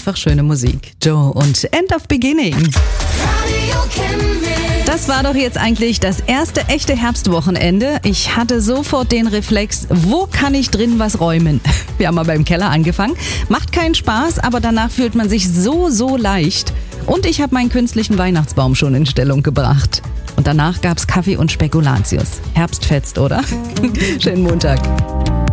einfach schöne Musik. Joe und End of Beginning. Das war doch jetzt eigentlich das erste echte Herbstwochenende. Ich hatte sofort den Reflex, wo kann ich drin was räumen? Wir haben aber im Keller angefangen. Macht keinen Spaß, aber danach fühlt man sich so leicht. Und ich habe meinen künstlichen Weihnachtsbaum schon in Stellung gebracht. Und danach gab's Kaffee und Spekulatius. Herbst fetzt, oder? Schönen Montag.